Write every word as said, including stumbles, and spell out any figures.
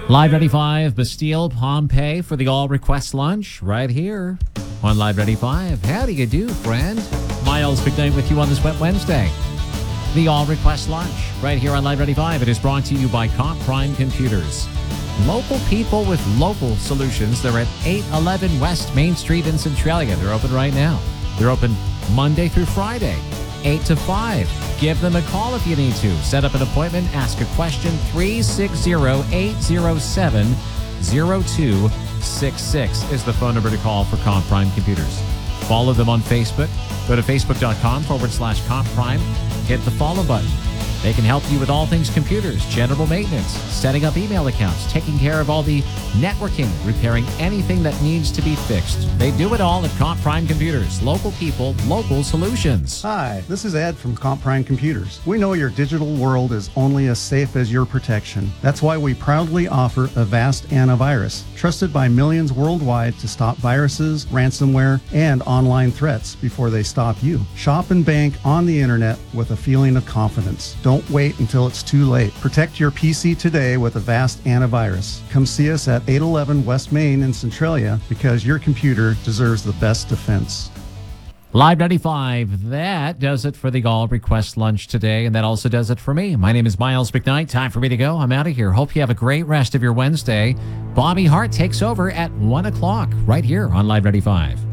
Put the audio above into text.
Live ninety-five, Bastille, Pompeii for the all request lunch right here on Live ninety-five. How do you do, friend? Miles McKnight with you on this wet Wednesday. The all request lunch right here on Live ninety-five. It is brought to you by Comp Prime Computers. Local people with local solutions. They're at eight eleven West Main Street in Centralia. They're open right now. They're open Monday through Friday, eight to five. Give them a call if you need to. Set up an appointment. Ask a question. three six zero, eight zero seven, zero two six six is the phone number to call for Comp Prime Computers. Follow them on Facebook. Go to facebook.com forward slash Comp Prime. Hit the follow button. They can help you with all things computers, general maintenance, setting up email accounts, taking care of all the networking, repairing anything that needs to be fixed. They do it all at Comp Prime Computers. Local people, local solutions. Hi, this is Ed from Comp Prime Computers. We know your digital world is only as safe as your protection. That's why we proudly offer Avast Antivirus, trusted by millions worldwide to stop viruses, ransomware, and online threats before they stop you. Shop and bank on the internet with a feeling of confidence. Don't Don't wait until it's too late. Protect your P C today with Avast Antivirus. Come see us at eight eleven West Main in Centralia because your computer deserves the best defense. Live ninety-five, that does it for the all request lunch today, and that also does it for me. My name is Miles McKnight. Time for me to go. I'm out of here. Hope you have a great rest of your Wednesday. Bobby Hart takes over at one o'clock right here on Live ninety-five.